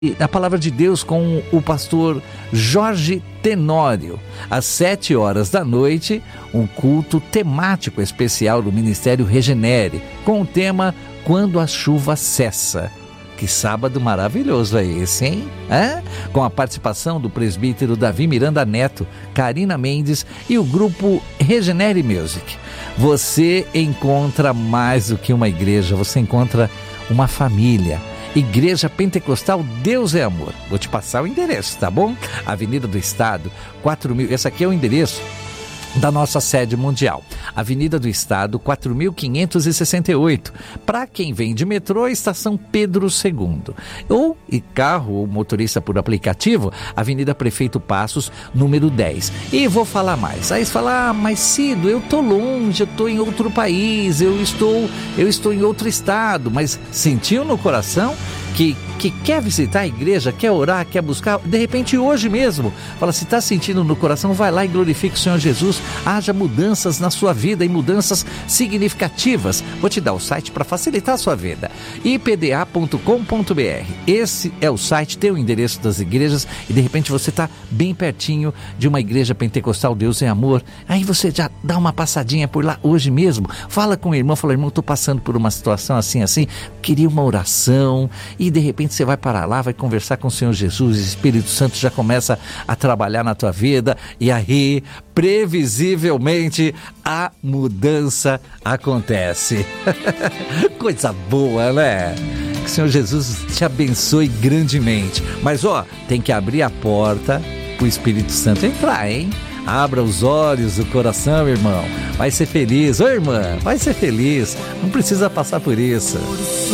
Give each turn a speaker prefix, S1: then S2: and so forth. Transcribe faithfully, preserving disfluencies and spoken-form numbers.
S1: A palavra de Deus com o pastor Jorge Tenório, às sete horas da noite, um culto temático especial do Ministério Regenere, com o tema Quando a Chuva Cessa. Que sábado maravilhoso é esse, hein? Hã? Com a participação do presbítero Davi Miranda Neto, Karina Mendes e o grupo Regenere Music. Você encontra mais do que uma igreja, você encontra uma família. Igreja Pentecostal Deus é Amor. Vou te passar o endereço, tá bom? Avenida do Estado, quatro mil. Esse aqui é o endereço da nossa sede mundial. Avenida do Estado, quatro mil quinhentos e sessenta e oito. Para quem vem de metrô, Estação Pedro segundo. Ou, e carro ou motorista por aplicativo, Avenida Prefeito Passos, número dez. E vou falar mais. Aí você fala, ah, mas Cido, eu tô longe, eu tô em outro país, eu estou, eu estou em outro estado. Mas sentiu no coração que, que quer visitar a igreja, quer orar, quer buscar, de repente hoje mesmo, fala, se está sentindo no coração, vai lá e glorifique o Senhor Jesus, haja mudanças na sua vida e mudanças significativas. Vou te dar o site para facilitar a sua vida, i p d a ponto com ponto b r. Esse é o site, tem o endereço das igrejas e de repente você está bem pertinho de uma igreja pentecostal Deus é Amor, aí você já dá uma passadinha por lá hoje mesmo, fala com o irmão, fala, irmão, estou passando por uma situação assim, assim, queria uma oração. E de repente você vai para lá, vai conversar com o Senhor Jesus, o Espírito Santo já começa a trabalhar na tua vida e aí, previsivelmente, a mudança acontece. Coisa boa, né? Que o Senhor Jesus te abençoe grandemente. Mas ó, tem que abrir a porta para o Espírito Santo entrar, hein? Abra os olhos do coração, irmão. Vai ser feliz. Ô, irmã, vai ser feliz. Não precisa passar por isso.